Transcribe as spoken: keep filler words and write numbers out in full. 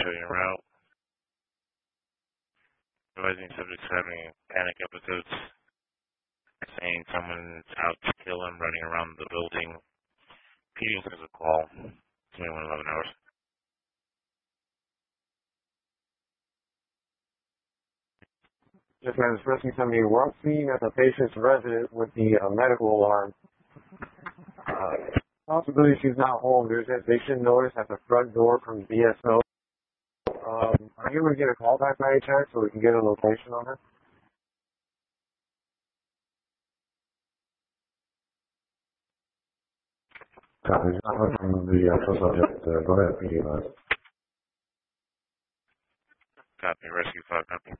show you route. Advising subjects having panic episodes, saying someone's out to kill him, running around the building. P D gives a call. twenty-one eleven hours. Just as rescue somebody was seen at the patient's residence with the uh, medical alarm. Uh, possibility she's not home. There's an eviction notice at the front door from B S O. Um, are you able to get a call back by any chance so we can get a location on her? Copy. From the uh, subject. Uh, go ahead, P D. Copy. Rescue five. Copy.